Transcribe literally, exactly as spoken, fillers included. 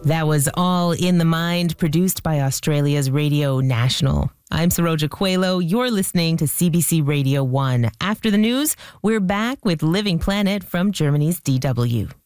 That was All in the Mind, produced by Australia's Radio National. I'm Saroja Coelho. You're listening to C B C Radio one. After the news, we're back with Living Planet from Germany's D W.